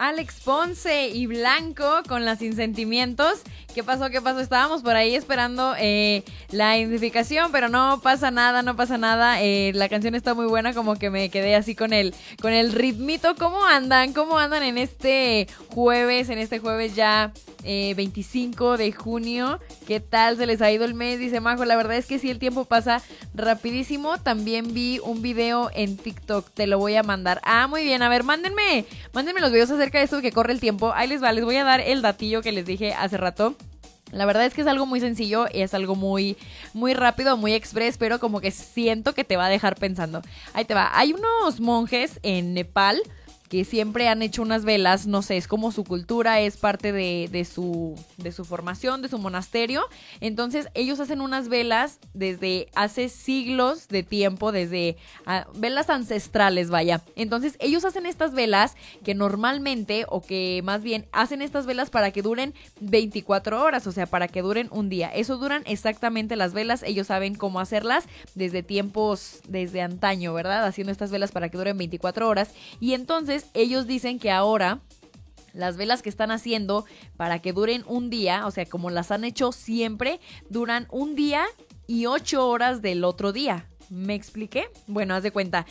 Alex Ponce y Blanco con las Sin Sentimientos. ¿Qué pasó? Estábamos por ahí esperando la identificación, pero no pasa nada. La canción está muy buena, como que me quedé así con el ritmito. ¿Cómo andan? En este jueves ya 25 de junio? ¿Qué tal se les ha ido el mes? Dice Majo, la verdad es que sí, el tiempo pasa rapidísimo. También vi un video en TikTok, te lo voy a mandar. Ah, muy bien, a ver, mándenme los videos acerca de esto de que corre el tiempo. Ahí les va, les voy a dar el datillo que les dije hace rato. La verdad es que es algo muy sencillo y es algo muy, muy rápido, muy express, pero como que siento que te va a dejar pensando. Ahí te va. Hay unos monjes en Nepal que siempre han hecho unas velas, no sé, es como su cultura, es parte de su formación, de su monasterio. Entonces ellos hacen unas velas desde hace siglos de tiempo, desde velas ancestrales, vaya. Entonces ellos hacen estas velas que normalmente, o que más bien hacen estas velas para que duren 24 horas, o sea, para que duren un día. Eso duran exactamente las velas, ellos saben cómo hacerlas desde tiempos, desde antaño, ¿verdad? Haciendo estas velas para que duren 24 horas. Y entonces ellos dicen que ahora las velas que están haciendo para que duren un día, o sea, como las han hecho siempre, duran un día y 8 horas del otro día. ¿Me expliqué? Bueno, haz de cuenta.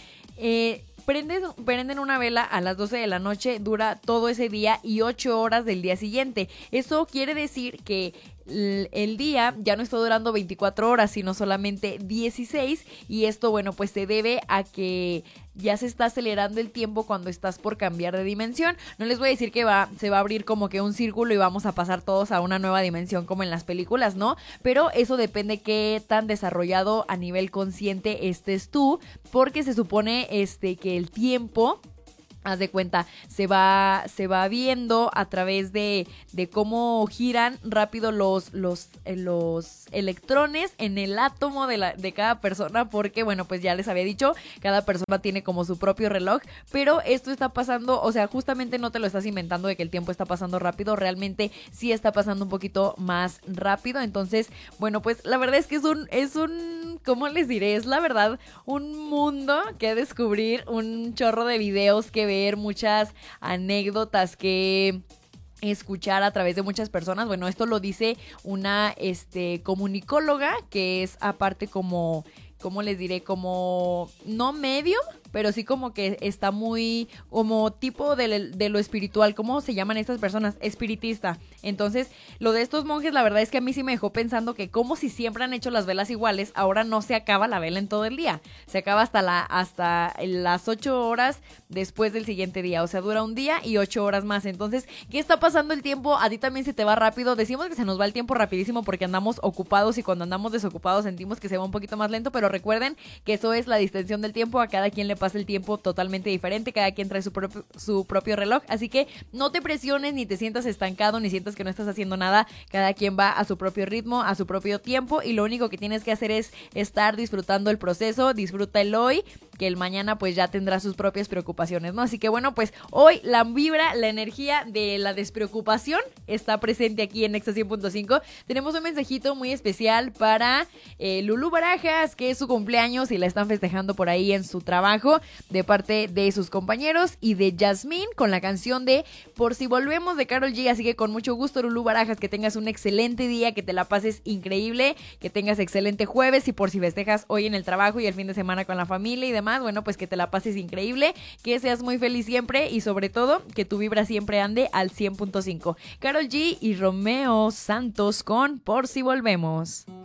Prenden una vela a las 12 de la noche, dura todo ese día y 8 horas del día siguiente. Eso quiere decir que el día ya no está durando 24 horas, sino solamente 16. Y esto, bueno, pues se debe a que ya se está acelerando el tiempo cuando estás por cambiar de dimensión. No les voy a decir que se va a abrir como que un círculo y vamos a pasar todos a una nueva dimensión como en las películas, ¿no? Pero eso depende qué tan desarrollado a nivel consciente estés tú, porque se supone que el tiempo, haz de cuenta, se va viendo a través de cómo giran rápido los electrones en el átomo de cada persona, porque bueno, pues ya les había dicho, cada persona tiene como su propio reloj, pero esto está pasando, o sea, justamente no te lo estás inventando de que el tiempo está pasando rápido, realmente sí está pasando un poquito más rápido. Entonces, bueno, pues la verdad es que es un, ¿cómo les diré? Es la verdad un mundo que descubrir, un chorro de videos que ver, muchas anécdotas que escuchar a través de muchas personas. Bueno, esto lo dice una comunicóloga, que es aparte como, ¿cómo les diré? Como, no medium, pero sí como que está muy, como tipo de lo espiritual. ¿Cómo se llaman estas personas? Espiritista. Entonces, lo de estos monjes, la verdad es que a mí sí me dejó pensando que como si siempre han hecho las velas iguales, ahora no se acaba la vela en todo el día. Se acaba hasta las 8 horas después del siguiente día. O sea, dura un día y 8 horas más. Entonces, ¿qué está pasando el tiempo? A ti también se te va rápido. Decimos que se nos va el tiempo rapidísimo porque andamos ocupados, y cuando andamos desocupados sentimos que se va un poquito más lento, pero recuerden que eso es la distensión del tiempo. A cada quien le pasa el tiempo totalmente diferente, cada quien trae su propio reloj, así que no te presiones, ni te sientas estancado, ni sientas que no estás haciendo nada. Cada quien va a su propio ritmo, a su propio tiempo, y lo único que tienes que hacer es estar disfrutando el proceso. Disfruta el hoy, que el mañana pues ya tendrá sus propias preocupaciones, ¿no? Así que bueno, pues hoy la vibra, la energía de la despreocupación está presente aquí en Nexa 100.5. Tenemos un mensajito muy especial para Lulú Barajas, que es su cumpleaños y la están festejando por ahí en su trabajo, de parte de sus compañeros y de Yasmín, con la canción de Por si volvemos de Karol G. Así que con mucho gusto, Lulú Barajas, que tengas un excelente día, que te la pases increíble, que tengas excelente jueves, y por si festejas hoy en el trabajo y el fin de semana con la familia y demás, bueno, pues que te la pases increíble, que seas muy feliz siempre, y sobre todo que tu vibra siempre ande al 100.5. Karol G y Romeo Santos con Por si volvemos.